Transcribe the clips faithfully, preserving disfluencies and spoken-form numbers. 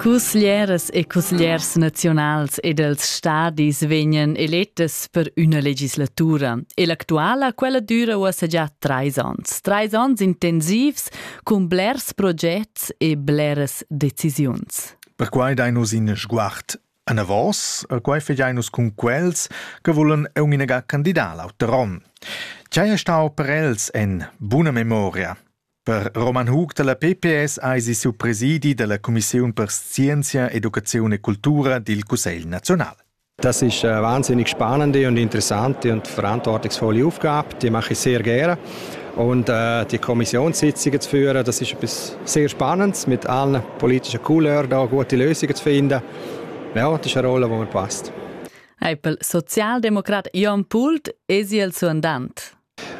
Cusglieras e cusgliers nationals e dels stadis vegnan elettas per una legislatura e l'actuala quella dura uassa già trais ans. Trais ans intensivs con blers progetts e bleras decisiuns. Per quai dai nus in sguard a navos, a quai fegiai-nus con quels che volen euniga candidal autoron. C'hai è stau per els en buona memoria. Per Roman Hug della P P S eisi siu presidi della Commission per Scienza, Educazione e Cultura del Consiglio Nazionale. Das ist eine wahnsinnig spannende und interessante und verantwortungsvolle Aufgabe. Die mache ich sehr gerne. Und äh, die Kommissionssitzungen zu führen, das ist etwas sehr Spannendes, mit allen politischen Couleurs da gute Lösungen zu finden. Ja, das ist eine Rolle, die mir passt. Eipel Sozialdemokrat Jan Pult esi el suo andant.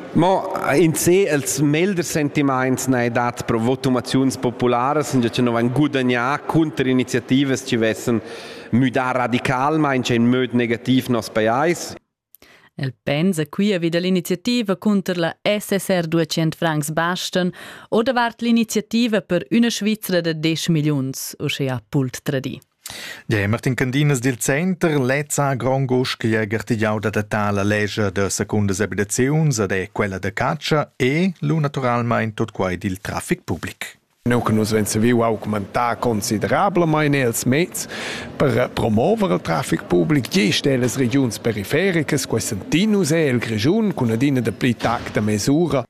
Ma in sé els melder sentiments nei dat pro votumaziuns populares sind ja noch ein guter Jahr counter initiatives ci vessen müda radical ma in ein möd negativ nos pais. El pensa qui avida l'iniziativa contro la S S R duecento francs bastan o davart l'iniziativa per una Svizzera de dieci milions, o sia Pult tradi. Ja, Martin Candinas del Center lezza gran gos che è gartigliau da datala legge de secundas abitaziuns ed è quella de caccia e lo naturalmente tot quai dil traffic public. Noi che nos vense viu augmentar considerabilmente els mezzi per promuovere il traffic pubblic. Gest le regioni periferiche, quesentinus è il Grigiun, con adina de pli tacta mesura.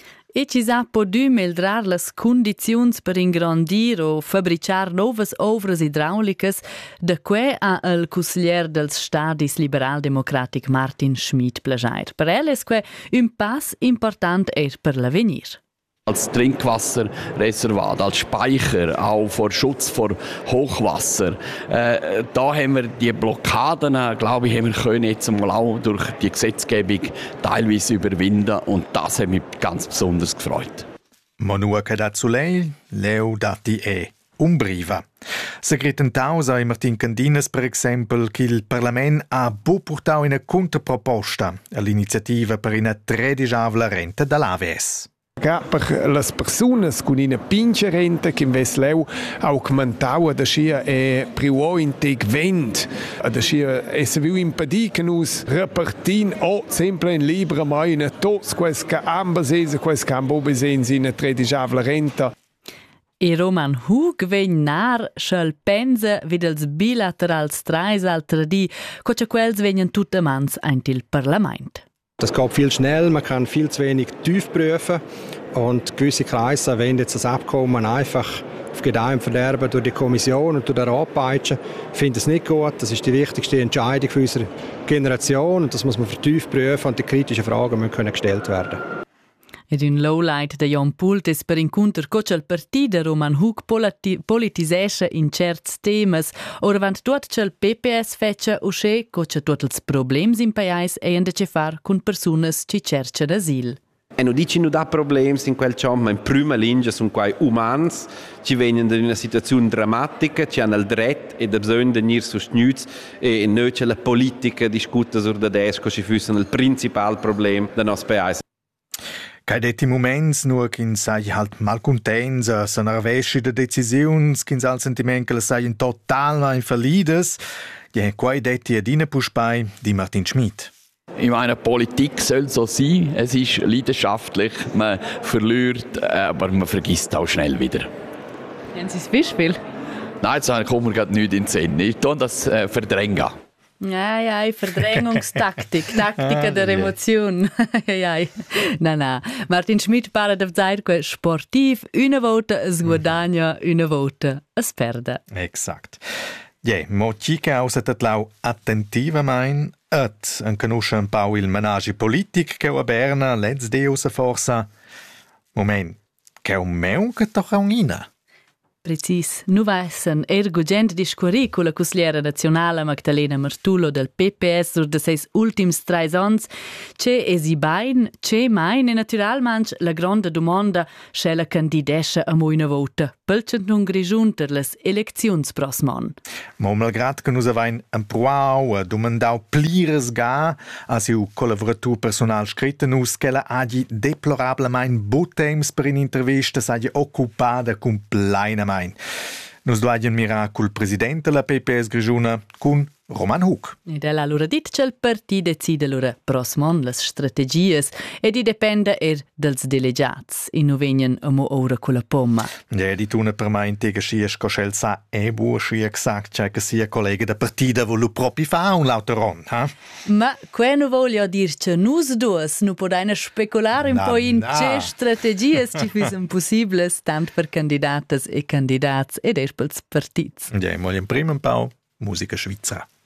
E ci sa podü meldrar las condiziuns per ingrandir o fabricar novas ovras idraulicas da que a el cusglier dels stadis liberal-democratic Martin Schmid-Plageir. Per el es que un pass important er per l'avenir. Als Trinkwasserreservat, als Speicher, auch vor Schutz vor Hochwasser. Äh, da haben wir die Blockaden, glaube ich, haben wir können jetzt mal auch durch die Gesetzgebung teilweise überwinden und das hat mich ganz besonders gefreut. Manua che dat Soleil, leu dati e umbriva. Segretentau sai Martin Candinas, per esempio, che il Parlament ha bu portau una controproposta all'iniziativa per una tredicavla renta dall'A V S. Per le persone con una pinche renta che invece leu augmentau da sia è più integrant da sia è se viu impedir che nus repartin o sempre in libera maina tots quels che ambasese quels che ambobesen in tredicavla renta. E Roman Hug vegn nar schel pensa vid els bilaterals trais altra di, co che quels vegnan tutte mans ein il Parlament. Das geht viel schnell, man kann viel zu wenig tief prüfen und gewisse Kreise wollen jetzt das Abkommen einfach auf Gedeih und Verderben durch die Kommission und durch den Rat peitschen. Ich finde es nicht gut, das ist die wichtigste Entscheidung für unsere Generation und das muss man vertieft prüfen und die kritischen Fragen müssen können gestellt werden. Ed un lowlight de Jan Pult es per incontr coach al partida Roman Hug politi- politisesce in certs temas, or vant tuot c'el P P S feccia usce coach tuot els problems in pais e ende ce far con personas ci cercen asil. E non dici non da problemi in quel ciom, ma in prima linea sono quei umans, ci vengono in una situazione drammatica, ci hanno il dritto e da bisogno di venire sostenuti e non c'è la politica discuta sur da desco, ci fossero il principale problema del nostro paese. Kai detti moments nur kin sai halt malcontents, se nervesci de decisiuns, kin al sentiment che le saien total invalides, je quai detti adina puspai di Martin Schmid. Ich meine, Politik soll so sein. Es ist leidenschaftlich, man verliert, aber man vergisst auch schnell wieder. Haben Sie das Beispiel? Nein, jetzt kommt mir gerade nichts in den Sinn. Ich tue das äh, verdrängen. Ja, ja, Verdrängungstaktik, Taktika der Emotion. Ja, ja. Nein, nein. Martin Schmid parla da dire che sportiv una volta es guadagna, una volta es perde. Exakt. Ja, mo chica aus et lau attentiva mein, et en conosce un pau il menagi politic che a Berna let's deus a forsa. Moment, che un meu che toch a unina. Precis. Nu weissen ergo gent discorri con la cusgliera nazionale Magdalena Martullo del P P S sur de seis ultims trais ans, che esi bain, che main e naturalmente la grande domanda se la candidesce a moina vota. Pelcent nun grigiun per las elecziuns prosmon. Mo malgrad che nus avein un pruau a domandau plires ga a siu collaboratur personal scritta nus che la agi deplorablemein bo temps per in intervista s'agi occupada con pleina mein. Nus duaien mirar col president della P P S Grischuna, cun Roman Hug. Ed ella allora dit che il partito decide allora prosmon las strategies e di depende er dels delegats. In nu venien amo ora con la pomma. Ja, di tuna per mai intega scia scoschel sa e buo scia gesagt, cioè che sia collega da partida volu propi fa un lauteron, ha? Ma que nu voglio dir che nus duas nu podaina speculare un Na, po' in na. che strategies ci fisen possibles tant per candidatas e candidats ed er pels partits. Ja, mal in prima pau musica svizra.